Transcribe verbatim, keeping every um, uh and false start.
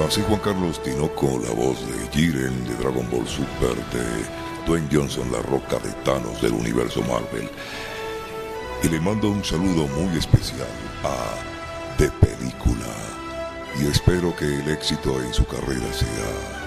Así Juan Carlos Tinoco, la voz de Jiren de Dragon Ball Super, de Dwayne Johnson, la roca de Thanos del universo Marvel. Y le mando un saludo muy especial a De Película. Y espero que el éxito en su carrera sea